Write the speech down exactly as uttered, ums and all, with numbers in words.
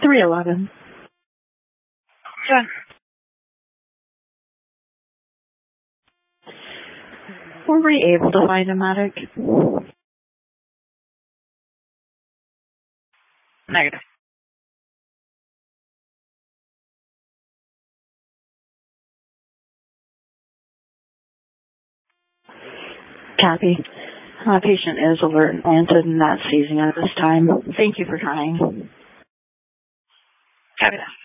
three eleven. John. Were we able to find a medic? Negative. Copy. Uh, patient is alert and oriented and not seizing at this time. Thank you for trying. Copy that.